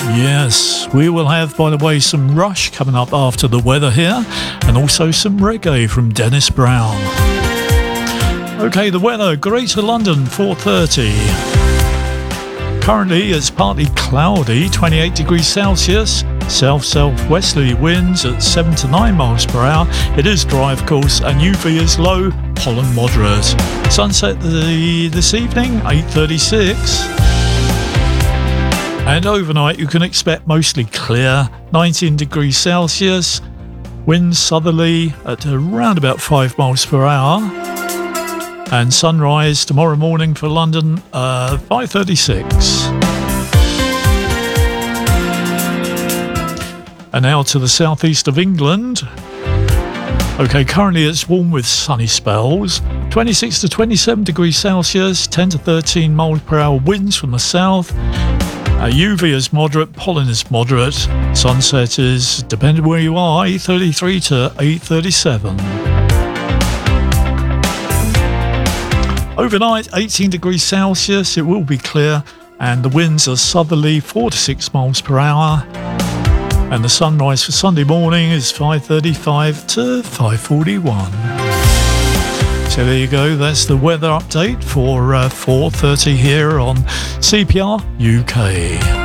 Yes, we will have, by the way, some Rush coming up after the weather here, and also some reggae from Dennis Brown. Okay, the weather, Greater London, 4:30. Currently, it's partly cloudy, 28 degrees Celsius. South-southwesterly winds at 7 to 9 miles per hour. It is dry, of course, and UV is low, pollen moderate. Sunset this evening, 8:36. And overnight, you can expect mostly clear, 19 degrees Celsius. Winds southerly at around about 5 miles per hour. And sunrise tomorrow morning for London, 5:36. And now to the southeast of England. Okay, currently it's warm with sunny spells. 26 to 27 degrees Celsius, 10 to 13 miles per hour winds from the south. UV is moderate, pollen is moderate. Sunset is, depending where you are, 8:33 to 8:37. Overnight, 18 degrees Celsius, it will be clear, and the winds are southerly, 4 to 6 miles per hour. And the sunrise for Sunday morning is 5:35 to 5:41. So there you go, that's the weather update for 4:30 here on CPR UK.